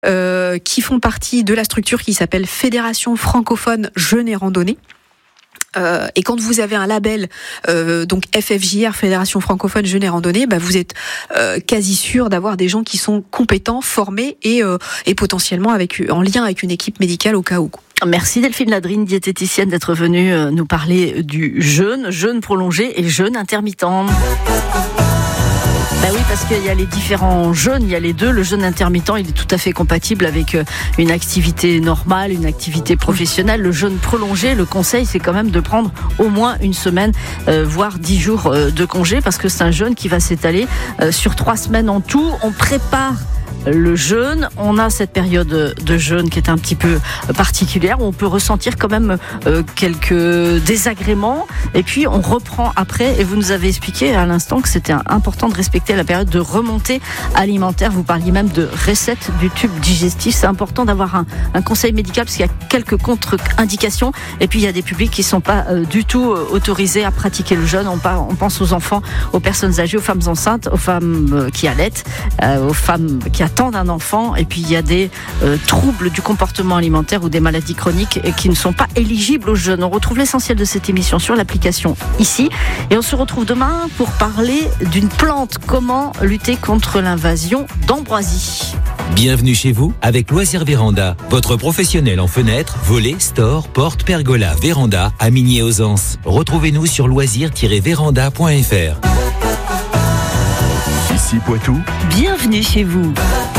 qui font partie de la structure qui s'appelle Fédération francophone Jeunes et Randonnée. Et quand vous avez un label donc FFJR, Fédération francophone Jeunes et Randonnée, vous êtes quasi sûr d'avoir des gens qui sont compétents, formés et potentiellement en lien avec une équipe médicale au cas où. Merci Delphine Ladrine, diététicienne, d'être venue nous parler du jeûne prolongé et jeûne intermittent. Oui, parce qu'il y a les différents jeûnes, il y a les deux. Le jeûne intermittent, il est tout à fait compatible avec une activité normale, une activité professionnelle. Le jeûne prolongé, le conseil, c'est quand même de prendre au moins une semaine, voire 10 jours de congé, parce que c'est un jeûne qui va s'étaler sur 3 semaines en tout. On prépare le jeûne, on a cette période de jeûne qui est un petit peu particulière, où on peut ressentir quand même quelques désagréments, et puis on reprend après. Et vous nous avez expliqué à l'instant que c'était important de respecter la période de remontée alimentaire. Vous parliez même de reset du tube digestif. C'est important d'avoir un conseil médical, parce qu'il y a quelques contre-indications, et puis il y a des publics qui ne sont pas du tout autorisés à pratiquer le jeûne. On pense aux enfants, aux personnes âgées, aux femmes enceintes, aux femmes qui allaitent, aux femmes qui attendent un enfant, et puis il y a des troubles du comportement alimentaire ou des maladies chroniques qui ne sont pas éligibles au jeûne. On retrouve l'essentiel de cette émission sur l'application ici, et on se retrouve demain pour parler d'une plante, comment lutter contre l'invasion d'ambroisie. Bienvenue chez vous avec Loisirs Véranda, votre professionnel en fenêtres, volets, stores, portes, pergolas, véranda à Migné-aux-Anses. Retrouvez-nous sur loisir-véranda.fr. Ici Poitou. Bienvenue chez vous.